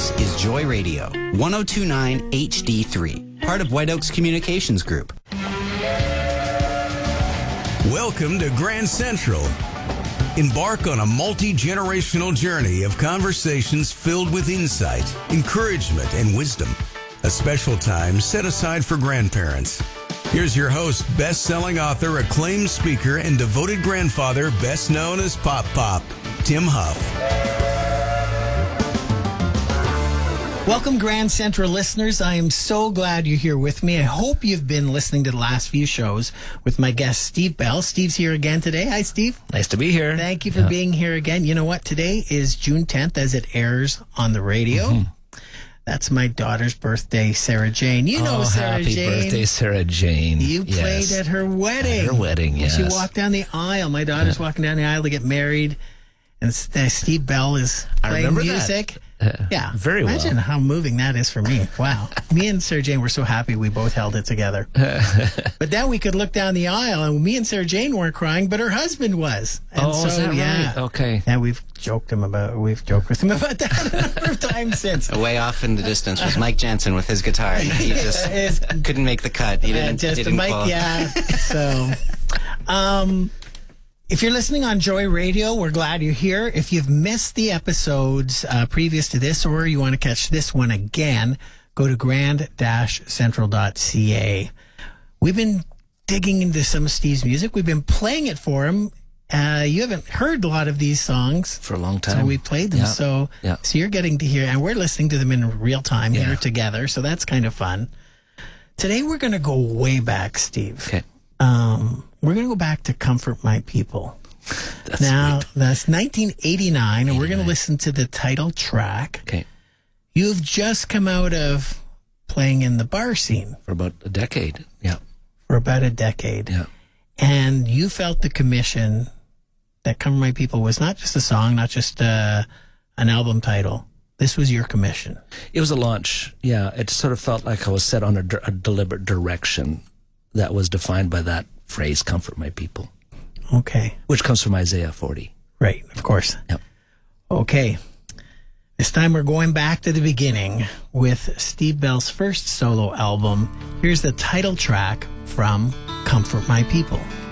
This is Joy Radio, 1029 HD3, part of White Oaks Communications Group. Welcome to Grand Central. Embark on a multi-generational journey of conversations filled with insight, encouragement, and wisdom. A special time set aside for grandparents. Here's your host, best-selling author, acclaimed speaker, and devoted grandfather, best known as Pop Pop, Tim Huff. Welcome, Grand Central listeners. I am so glad you're here with me. I hope you've been listening to the last few shows with my guest, Steve Bell. Steve's here again today. Hi, Steve. Nice to be here. Thank you for being here again. You know what? Today is June 10th as it airs on the radio. Mm-hmm. That's my daughter's birthday, Sarah Jane. You know Sarah happy Jane. Happy birthday, Sarah Jane. You played at her wedding. At her wedding, yes. She walked down the aisle. My daughter's walking down the aisle to get married. And Steve Bell is playing music. Yeah. Very well. Imagine how moving that is for me. Wow. Me and Sarah Jane were so happy we both held it together. But then we could look down the aisle, and me and Sarah Jane weren't crying, but her husband was. And is that right? Okay. And we've joked with him about that a number of times since. Way off in the distance was Mike Jensen with his guitar. He just couldn't make the cut. He didn't Mike, qualify. yeah. So, if you're listening on Joy Radio, we're glad you're here. If you've missed the episodes previous to this, or you want to catch this one again, go to grand-central.ca. We've been digging into some of Steve's music. We've been playing it for him. You haven't heard a lot of these songs for a long time. So we played them. So you're getting to hear, and we're listening to them in real time here together. So that's kind of fun. Today we're going to go way back, Steve. Okay. We're going to go back to Comfort My People. That's 1989, and we're going to listen to the title track. Okay. You've just come out of playing in the bar scene. For about a decade. Yeah. For about a decade. Yeah. And you felt the commission that Comfort My People was not just a song, not just an album title. This was your commission. It was a launch. Yeah. It sort of felt like I was set on a deliberate direction that was defined by that phrase, comfort my people. Okay. Which comes from Isaiah 40. Right, of course. Yep. Okay. This time we're going back to the beginning with Steve Bell's first solo album. Here's the title track from Comfort My People.